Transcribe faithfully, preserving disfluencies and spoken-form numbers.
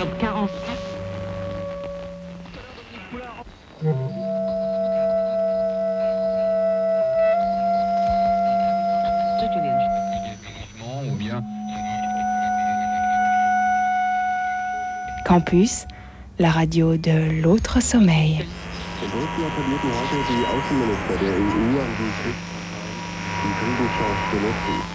quarante-six. Ou bien Campus, la radio de l'autre sommeil. Russland appellierten heute die Außenminister der E U an die Kriegsparteien, die Friedenschance zu nutzen.